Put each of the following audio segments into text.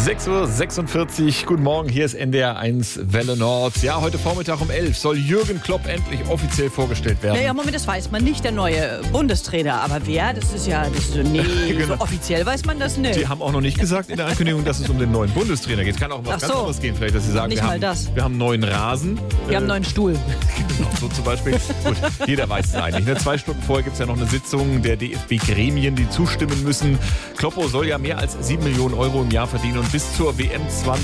6:46 Uhr, guten Morgen, hier ist NDR 1 Welle Nord. Ja, heute Vormittag um 11 soll Jürgen Klopp endlich offiziell vorgestellt werden. Naja, Moment, das weiß man nicht, der neue Bundestrainer. Aber wer, Genau. So offiziell weiß man das nicht. Die haben auch noch nicht gesagt in der Ankündigung, dass es um den neuen Bundestrainer geht. Es kann auch um was ganz anderes gehen, vielleicht, dass sie sagen, wir haben einen neuen Rasen. Wir haben einen neuen Stuhl. Genau, so zum Beispiel. Gut, jeder weiß es eigentlich. Ne? 2 Stunden vorher gibt es ja noch eine Sitzung der DFB-Gremien, die zustimmen müssen. Kloppo soll ja mehr als 7 Millionen Euro im Jahr verdienen und bis zur WM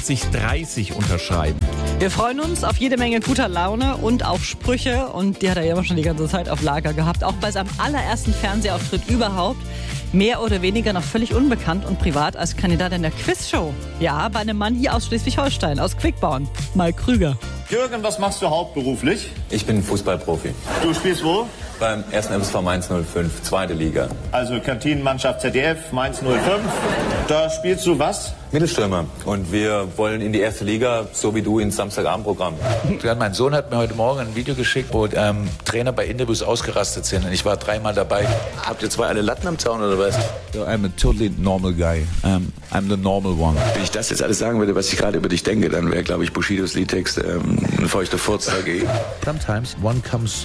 2030 unterschreiben. Wir freuen uns auf jede Menge guter Laune und auf Sprüche. Und die hat er ja immer schon die ganze Zeit auf Lager gehabt. Auch bei seinem allerersten Fernsehauftritt überhaupt. Mehr oder weniger noch völlig unbekannt und privat als Kandidat in der Quizshow. Ja, bei einem Mann hier aus Schleswig-Holstein, aus Quickborn. Mike Krüger. Jürgen, was machst du hauptberuflich? Ich bin Fußballprofi. Du spielst wo? Beim 1. FSV Mainz 05, zweite Liga. Also Kantinenmannschaft ZDF, Mainz 05. Da spielst du was? Mittelstürmer. Und wir wollen in die erste Liga, so wie du, ins Samstagabendprogramm. Mein Sohn hat mir heute Morgen ein Video geschickt, wo Trainer bei Interviews ausgerastet sind. Und ich war 3-mal dabei. Habt ihr 2 alle Latten am Zaun oder was? I'm a totally normal guy. I'm the normal one. Wenn ich das jetzt alles sagen würde, was ich gerade über dich denke, dann wäre, glaube ich, Bushidos Liedtext ein feuchter Furz dagegen. Sometimes one comes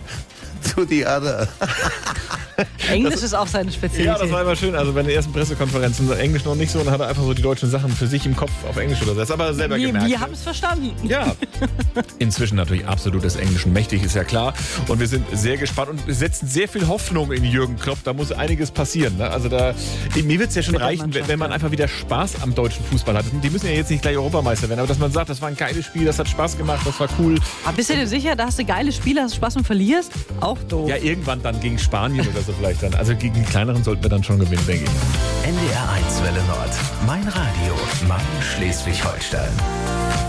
to the other. Englisch ist auch seine Spezialität. Ja, das war immer schön. Also bei den ersten Pressekonferenzen Englisch noch nicht so, und dann hat er einfach so die deutschen Sachen für sich im Kopf auf Englisch übersetzt. Aber selber gemerkt. Wir haben es verstanden. Ja. Inzwischen natürlich absolut des Englischen mächtig, ist ja klar. Und wir sind sehr gespannt und wir setzen sehr viel Hoffnung in Jürgen Klopp. Da muss einiges passieren. Ne? Also mir wird es ja schon reichen, wenn man einfach wieder Spaß am deutschen Fußball hat. Die müssen ja jetzt nicht gleich Europameister werden, aber dass man sagt, das war ein geiles Spiel, das hat Spaß gemacht, das war cool. Aber bist du dir sicher, da hast du geile Spiele, hast Spaß und verlierst? Auch doof. Ja, irgendwann dann gegen Spanien oder so vielleicht dann. Also gegen die kleineren sollten wir dann schon gewinnen, denke ich. NDR 1 Welle Nord. Mein Radio. Mein Schleswig-Holstein.